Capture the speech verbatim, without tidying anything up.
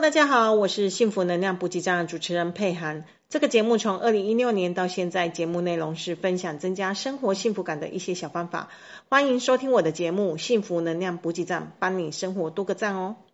大家好，我是幸福能量补给站的主持人佩涵。这个节目从二零一六年到现在，节目内容是分享增加生活幸福感的一些小方法。欢迎收听我的节目幸福能量补给站，帮你生活多个赞哦。